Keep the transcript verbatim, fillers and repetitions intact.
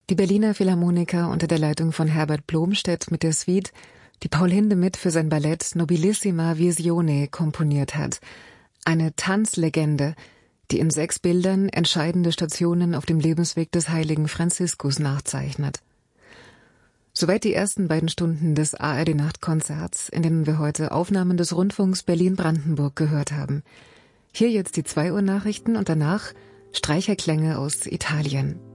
Die Berliner Philharmoniker unter der Leitung von Herbert Blomstedt mit der Suite, die Paul Hindemith für sein Ballett Nobilissima Visione komponiert hat. Eine Tanzlegende, die in sechs Bildern entscheidende Stationen auf dem Lebensweg des heiligen Franziskus nachzeichnet. Soweit die ersten beiden Stunden des A R D-Nachtkonzerts, in denen wir heute Aufnahmen des Rundfunks Berlin-Brandenburg gehört haben. Hier jetzt die zwei Uhr Nachrichten und danach Streicherklänge aus Italien.